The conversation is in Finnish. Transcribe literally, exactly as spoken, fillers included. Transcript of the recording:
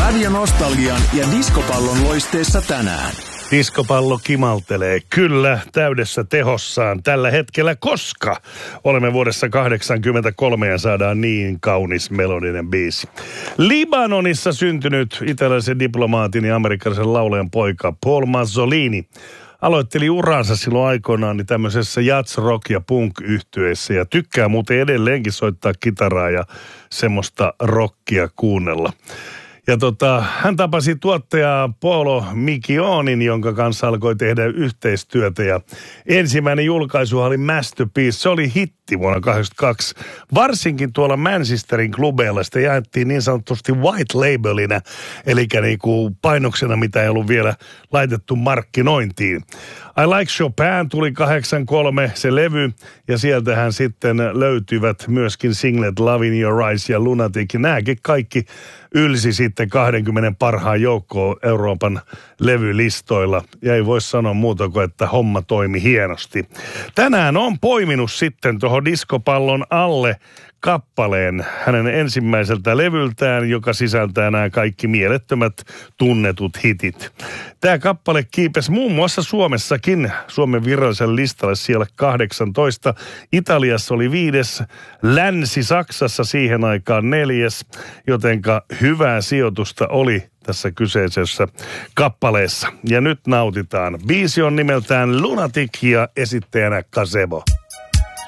Radionostalgian ja diskopallon loisteessa tänään. Diskopallo kimaltelee kyllä täydessä tehossaan tällä hetkellä, koska olemme vuodessa kahdeksankymmentäkolme ja saadaan niin kaunis melodinen biisi. Libanonissa syntynyt italialaisen diplomaatin ja amerikkalaisen laulajan poika Paul Mazzolini aloitteli uransa silloin aikoinaan niin tämmöisessä jazz, rock ja punk-yhtyeessä ja tykkää muuten edelleenkin soittaa kitaraa ja semmoista rockia kuunnella. Ja tota, hän tapasi tuottajaa Paolo Mikionin, jonka kanssa alkoi tehdä yhteistyötä. Ja ensimmäinen julkaisu oli Masterpiece. Se oli hitti vuonna kahdeksankymmentäkaksi. Varsinkin tuolla Manchesterin klubeilla sitä jaettiin niin sanotusti white labelina, eli niinku painoksena, mitä ei ollut vielä laitettu markkinointiin. I Like Chopin tuli kahdeksankymmentäkolme, se levy, ja sieltähän sitten löytyivät myöskin singlet Love in Your Eyes ja Lunatic. Nämäkin kaikki ylsi sitten kaksikymmentä parhaan joukkoon Euroopan levylistoilla. Ja ei voi sanoa muuta kuin, että homma toimi hienosti. Tänään on poiminut sitten tuohon diskopallon alle kappaleen hänen ensimmäiseltä levyltään, joka sisältää nämä kaikki mielettömät tunnetut hitit. Tämä kappale kiipesi muun muassa Suomessakin Suomen virallisen listalle siellä kahdeksantoista. Italiassa oli viides, Länsi-Saksassa siihen aikaan neljäs, jotenka hyvää sijoitusta oli tässä kyseisessä kappaleessa. Ja nyt nautitaan. Biisi on nimeltään Lunatic ja esittäjänä Gazebo.